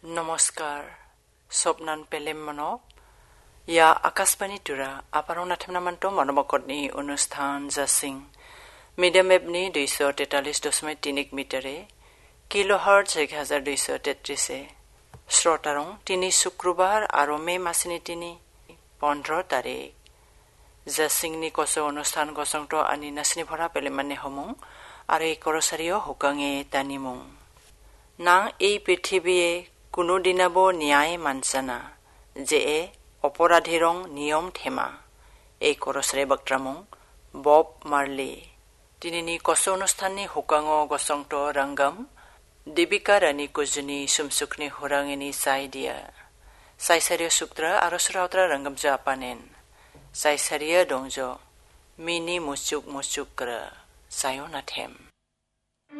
নমস্কাৰ স্বপ্নান পেলেম মনক ইয়া আকাশবাণী তুৰা আপাৰং নাথেমনামান্ত মনমকটনি অনুষ্ঠান জাচিং মিডিয়াম এপনি 243.3 মিটাৰে কিলোহাৰ্টজ 1233 শ্ৰোতাৰং তিনি শুক্ৰবাৰ আৰু মে মাসিনি তিনি 15 তাৰিখ জাচিংনি কচ অনুষ্ঠান গচংটো আনি নাচনি ভৰা পেলেমানে হমুং আৰু এই কৰচাৰিও হুকাঙে তানিমুং নাং এই পৃথিৱীয়ে কোনো দিনাব ন্যায় মানচানা যে অপৰাধীৰং নিয়ম থেমা এই কৰচৰে বক্তৰামুং বব মাৰ্লি তিনিনি কচ অনুষ্ঠাননি হুকাঙ গচংটো ৰংগম দীপিকা ৰাণী কুজনী সুমসুকনি হুৰাঙিনি চাই দিয়া চাইচাৰিয় সুক্ৰা আৰু শ্ৰাউত্ৰা ৰংগম জাপানেন চাইচাৰিয়া দংজ মিনি মুচুক মুচুক কৰ চায়ো নাথেম